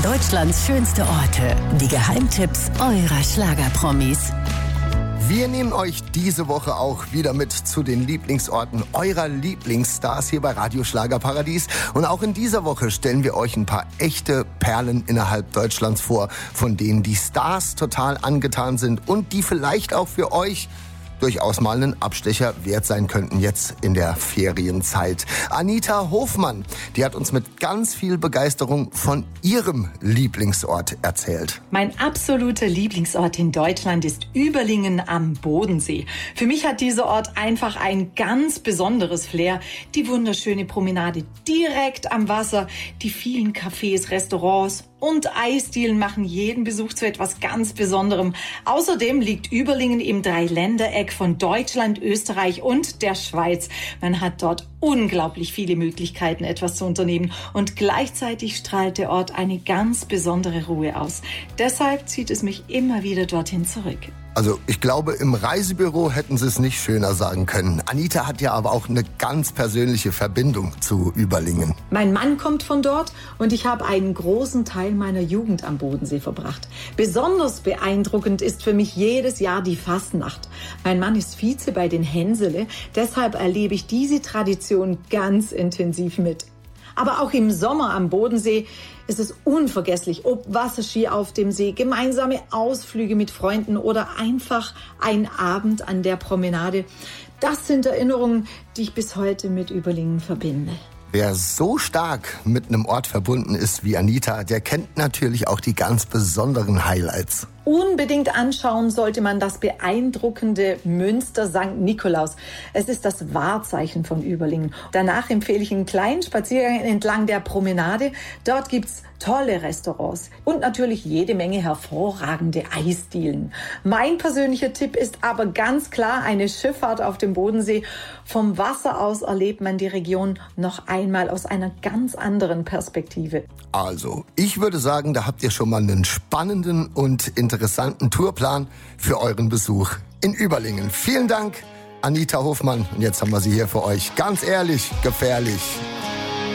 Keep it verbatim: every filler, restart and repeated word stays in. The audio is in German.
Deutschlands schönste Orte. Die Geheimtipps eurer Schlagerpromis. Wir nehmen euch diese Woche auch wieder mit zu den Lieblingsorten eurer Lieblingsstars hier bei Radio Schlagerparadies. Und auch in dieser Woche stellen wir euch ein paar echte Perlen innerhalb Deutschlands vor, von denen die Stars total angetan sind und die vielleicht auch für euch durchaus mal einen Abstecher wert sein könnten jetzt in der Ferienzeit. Anita Hofmann, die hat uns mit ganz viel Begeisterung von ihrem Lieblingsort erzählt. Mein absoluter Lieblingsort in Deutschland ist Überlingen am Bodensee. Für mich hat dieser Ort einfach ein ganz besonderes Flair. Die wunderschöne Promenade direkt am Wasser, die vielen Cafés, Restaurants und Eisdielen machen jeden Besuch zu etwas ganz Besonderem. Außerdem liegt Überlingen im Dreiländereck von Deutschland, Österreich und der Schweiz. Man hat dort unglaublich viele Möglichkeiten, etwas zu unternehmen. Und gleichzeitig strahlt der Ort eine ganz besondere Ruhe aus. Deshalb zieht es mich immer wieder dorthin zurück. Also ich glaube, im Reisebüro hätten sie es nicht schöner sagen können. Anita hat ja aber auch eine ganz persönliche Verbindung zu Überlingen. Mein Mann kommt von dort und ich habe einen großen Teil meiner Jugend am Bodensee verbracht. Besonders beeindruckend ist für mich jedes Jahr die Fastnacht. Mein Mann ist Vize bei den Hänsele, deshalb erlebe ich diese Tradition ganz intensiv mit. Aber auch im Sommer am Bodensee ist es unvergesslich, ob Wasserski auf dem See, gemeinsame Ausflüge mit Freunden oder einfach ein Abend an der Promenade. Das sind Erinnerungen, die ich bis heute mit Überlingen verbinde. Wer so stark mit einem Ort verbunden ist wie Anita, der kennt natürlich auch die ganz besonderen Highlights. Unbedingt anschauen sollte man das beeindruckende Münster Sankt Nikolaus. Es ist das Wahrzeichen von Überlingen. Danach empfehle ich einen kleinen Spaziergang entlang der Promenade. Dort gibt's tolle Restaurants und natürlich jede Menge hervorragende Eisdielen. Mein persönlicher Tipp ist aber ganz klar eine Schifffahrt auf dem Bodensee. Vom Wasser aus erlebt man die Region noch einmal aus einer ganz anderen Perspektive. Also, ich würde sagen, da habt ihr schon mal einen spannenden und interessanten Tourplan für euren Besuch in Überlingen. Vielen Dank, Anita Hofmann. Und jetzt haben wir sie hier für euch. Ganz ehrlich, gefährlich.